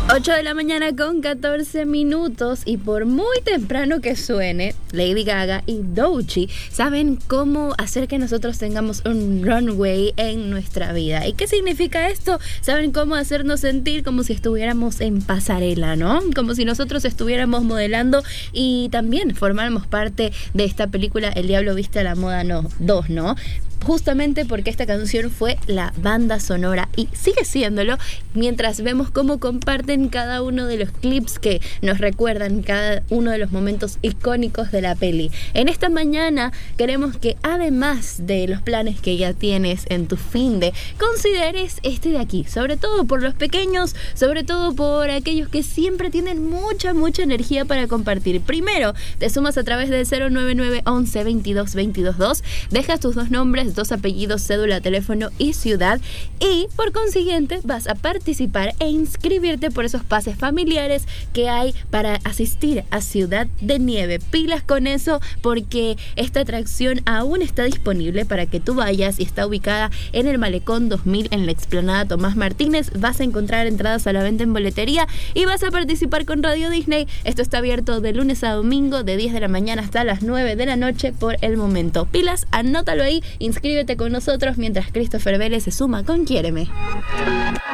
8 de la mañana con 14 minutos y por muy temprano que suene, Lady Gaga y Doechii saben cómo hacer que nosotros tengamos un runway en nuestra vida. ¿Y qué significa esto? Saben cómo hacernos sentir como si estuviéramos en pasarela, ¿no? Como si nosotros estuviéramos modelando y también formáramos parte de esta película El Diablo Viste a la Moda 2, ¿no? Justamente porque esta canción fue la banda sonora y sigue siéndolo, mientras vemos cómo comparten cada uno de los clips que nos recuerdan cada uno de los momentos icónicos de la peli. En esta mañana queremos que, además de los planes que ya tienes en tu finde, consideres este de aquí, sobre todo por los pequeños, sobre todo por aquellos que siempre tienen mucha energía para compartir. Primero, te sumas a través del 099 11 22 22 2, dejas tus 2 nombres, 2 apellidos, cédula, teléfono y ciudad, y por consiguiente vas a participar e inscribirte por esos pases familiares que hay para asistir a Ciudad de Nieve. Pilas con eso, porque esta atracción aún está disponible para que tú vayas y está ubicada en el Malecón 2000 en la explanada Tomás Martínez. Vas a encontrar entradas a la venta en boletería y vas a participar con Radio Disney. Esto está abierto de lunes a domingo de 10 de la mañana hasta las 9 de la noche por el momento. Pilas, anótalo ahí, inscríbete con nosotros mientras Christopher Vélez se suma con Quiéreme.